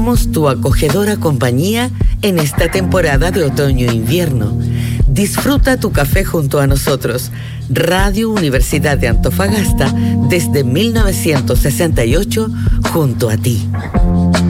Somos tu acogedora compañía en esta temporada de otoño-invierno. Disfruta tu café junto a nosotros. Radio Universidad de Antofagasta desde 1968 junto a ti.